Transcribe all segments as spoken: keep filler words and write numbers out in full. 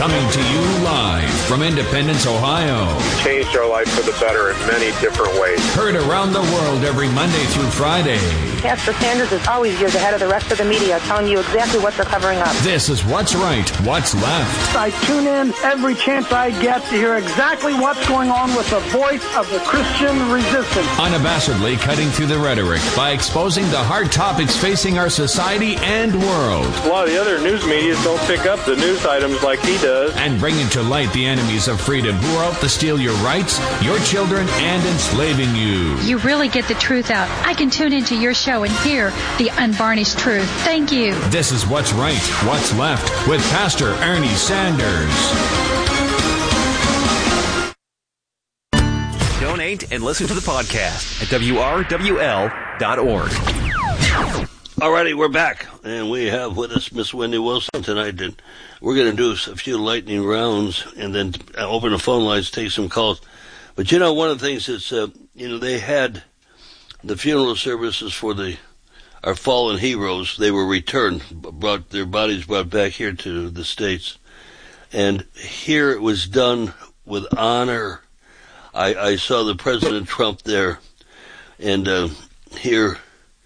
Coming to you live from Independence, Ohio. Changed our life for the better in many different ways. Heard around the world every Monday through Friday. Pastor Sanders is always years ahead of the rest of the media, telling you exactly what they're covering up. This is What's Right, What's Left. I tune in every chance I get to hear exactly what's going on with the voice of the Christian resistance. Unabashedly cutting through the rhetoric by exposing the hard topics facing our society and world. A lot of the other news media don't pick up the news items like he does. And bringing to light the enemies of freedom who are out to steal your rights, your children, and enslaving you. You really get the truth out. I can tune into your show and hear the unvarnished truth. Thank you. This is What's Right, What's Left with Pastor Ernie Sanders. Donate and listen to the podcast at W R W L dot org. Alrighty, we're back, and we have with us Miss Wendy Wilson tonight, and we're going to do a few lightning rounds and then open the phone lines, take some calls. But you know, one of the things that's, uh, you know, they had the funeral services for the our fallen heroes. They were returned, brought their bodies brought back here to the States, and here it was done with honor. I, I saw the President Trump there, and uh, here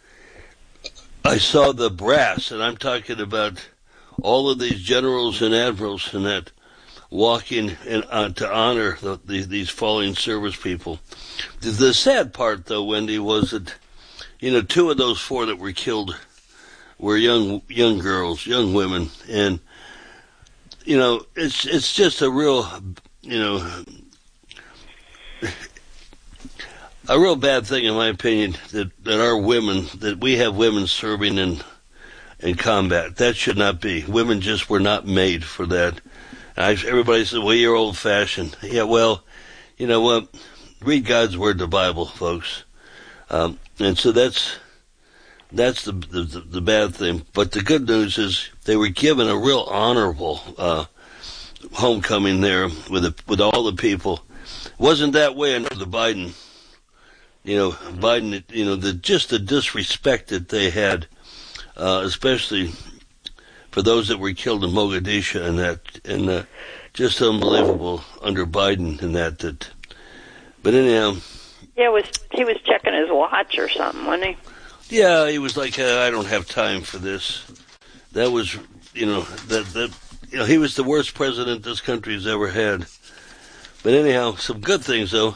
I saw the brass, and I'm talking about all of these generals and admirals and that walking in, uh, to honor the, the, these fallen service people. The, the sad part, though, Wendy, was that, you know, two of those four that were killed were young young girls, young women, and you know, it's it's just a real, you know, a real bad thing, in my opinion, that, that our women, that we have women serving in in combat. That should not be. Women just were not made for that. I, everybody says, well, you're old-fashioned. Yeah, well, you know what? Read God's Word, the Bible, folks. Um, and so that's that's the, the the bad thing. But the good news is they were given a real honorable uh, homecoming there with the, with all the people. It wasn't that way under the Biden. You know, Biden, you know, the just the disrespect that they had, uh, especially for those that were killed in Mogadishu and that, and uh, just unbelievable under Biden and that. That, but anyhow. Yeah, it was he was checking his watch or something, wasn't he? Yeah, he was like, uh, I don't have time for this. That was, you know, that that you know, he was the worst president this country's ever had. But anyhow, some good things though.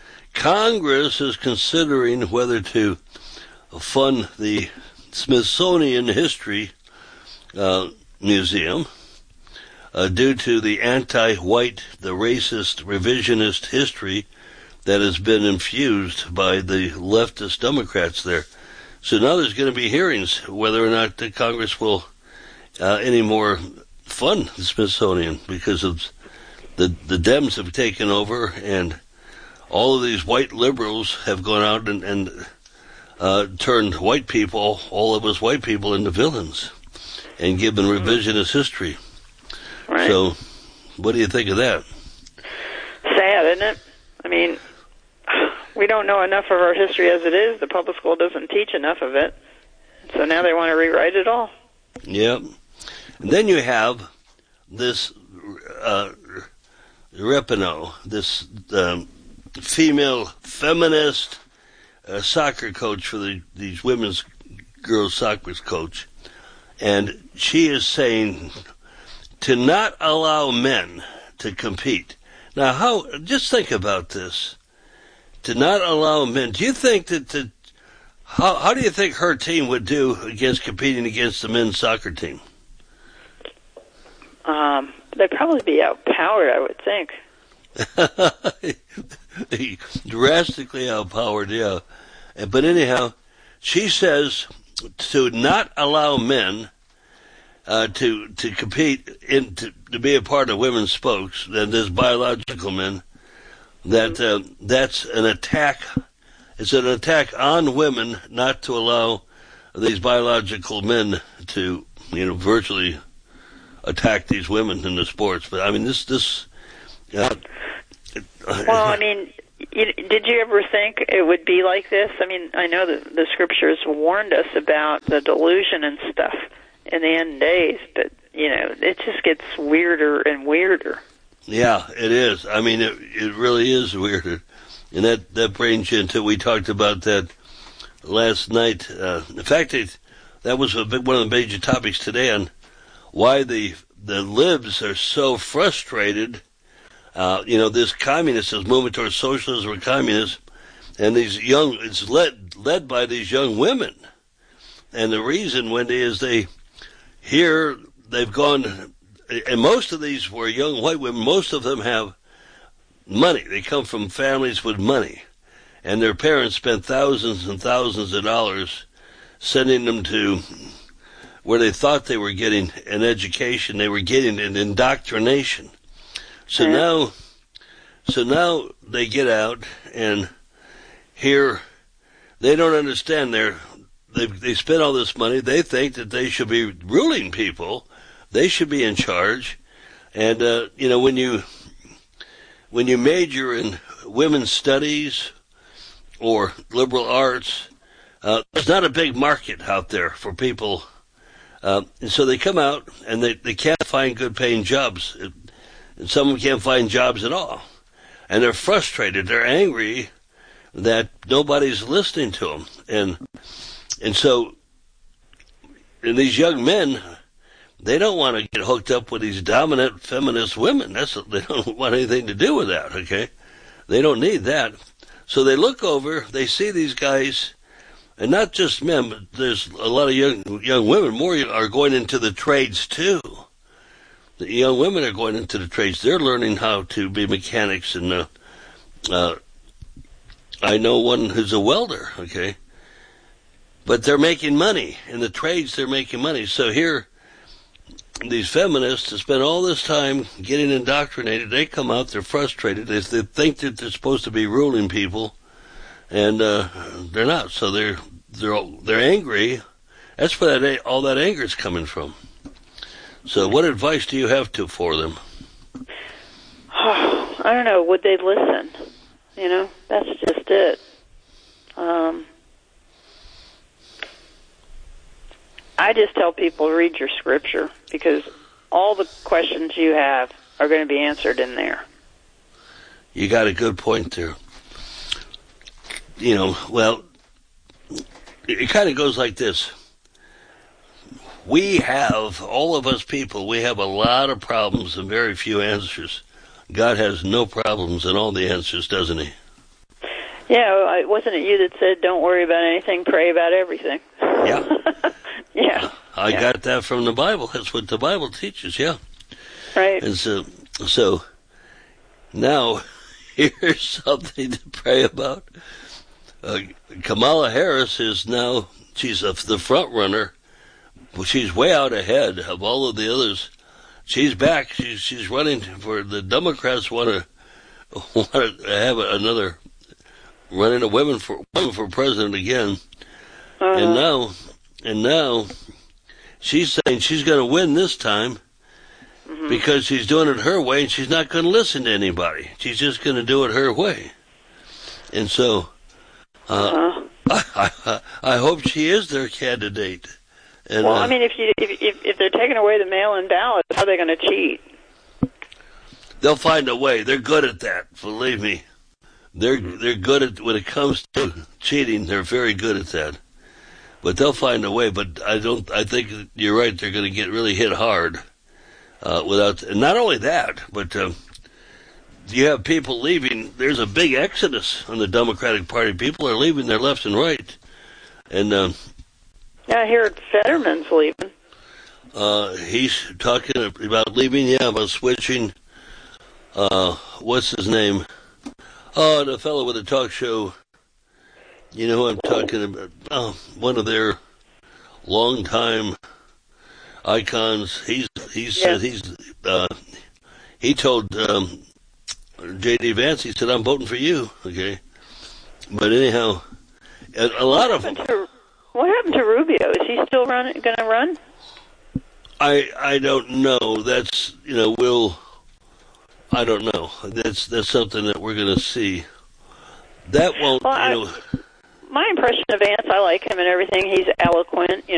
Congress is considering whether to fund the Smithsonian History uh, Museum uh, due to the anti-white, the racist, revisionist history that has been infused by the leftist Democrats there. So now there's going to be hearings whether or not the Congress will uh, anymore fund the Smithsonian because of the the Dems have taken over and all of these white liberals have gone out and, and uh, turned white people, all of us white people, into villains and given revisionist history. Right. So what do you think of that? Sad, isn't it? I mean, we don't know enough of our history as it is. The public school doesn't teach enough of it. So now they want to rewrite it all. Yep. And then you have this uh, Rapinoe, this um, female feminist uh, soccer coach for the, these women's girls soccer coach. And she is saying to not allow men to compete. Now, how? Just think about this. To not allow men. Do you think that the how how do you think her team would do against competing against the men's soccer team? Um, they'd probably be outpowered, I would think. Drastically outpowered, yeah. But anyhow, she says to not allow men uh, to to compete in to, to be a part of women's spokes, and there's biological men. That uh, that's an attack. It's an attack on women not to allow these biological men to, you know, virtually attack these women in the sports. But I mean, this this. Uh, well, I mean, you, did you ever think it would be like this? I mean, I know that the scriptures warned us about the delusion and stuff in the end days, but you know, it just gets weirder and weirder. Yeah, it is. I mean, it it really is weirder. And that, that brings you into, we talked about that last night. Uh, in fact, it, that was a big, one of the major topics today on why the the libs are so frustrated. Uh, you know, this communist, this movement towards socialism or communism, and these young, it's led led by these young women. And the reason, Wendy, is they, here, they've gone, and most of these were young white women, most of them have money. They come from families with money. And their parents spent thousands and thousands of dollars sending them to where they thought they were getting an education. They were getting an indoctrination. So yeah. now, so now they get out, and here they don't understand. They're, they they spent all this money. They think that they should be ruling people. They should be in charge. And uh, you know, when you when you major in women's studies or liberal arts, uh, there's not a big market out there for people. Uh, and so they come out, and they, they can't find good-paying jobs. And some of them can't find jobs at all. And they're frustrated. They're angry that nobody's listening to them. And and so and these young men, they don't want to get hooked up with these dominant feminist women. That's They don't want anything to do with that, okay? They don't need that. So they look over, they see these guys, and not just men, but there's a lot of young young women. More are going into the trades, too. The young women are going into the trades. They're learning how to be mechanics. And uh, uh, I know one who's a welder, okay? But they're making money. In the trades, they're making money. So here, these feminists have spent all this time getting indoctrinated. They come out, they're frustrated. They, they think that they're supposed to be ruling people, and uh, they're not. So they're they're they're angry. That's where that all that anger is coming from. So, what advice do you have to for them? Oh, I don't know. Would they listen? You know, that's just it. Um, I just tell people read your scripture, because all the questions you have are going to be answered in there. You got a good point there. You know, well, it kind of goes like this. We have, all of us people, we have a lot of problems and very few answers. God has no problems and all the answers, doesn't he? Yeah, wasn't it you that said, don't worry about anything, pray about everything? Yeah. yeah. I yeah. got that from the Bible. That's what the Bible teaches, yeah. Right. And so, so now, here's something to pray about. Uh, Kamala Harris is now, she's a, the front runner. Well, she's way out ahead of all of the others. She's back. She's she's running for the Democrats. Want to want to have another running a women for women for president again. Uh-huh. And now and now she's saying she's going to win this time mm-hmm. because she's doing it her way, and she's not going to listen to anybody. She's just going to do it her way. And so, uh, uh-huh. I, I I hope she is their candidate. And, well, uh, I mean, if you if, if if they're taking away the mail-in ballots, how are they going to cheat? They'll find a way. They're good at that. Believe me, they're they're good at when it comes to cheating. They're very good at that. But they'll find a way. But I don't. I think you're right. They're going to get really hit hard. Uh, without, and not only that, but uh, you have people leaving. There's a big exodus on the Democratic Party. People are leaving their left and right, and. Uh, Yeah, I hear Fetterman's leaving. Uh, he's talking about leaving, yeah, about switching. Uh, what's his name? Oh, the fellow with the talk show. You know who I'm talking about? Oh, one of their longtime icons. He's he said yes. he's uh, he told um, J D Vance. He said, "I'm voting for you." Okay, but anyhow, a, a lot of them. To- What happened to Rubio? Is he still run, going to run? I I don't know. That's, you know, we'll, I don't know. That's that's something that we're going to see. That won't, well, you know. I, my impression of Vance, I like him and everything. He's eloquent, you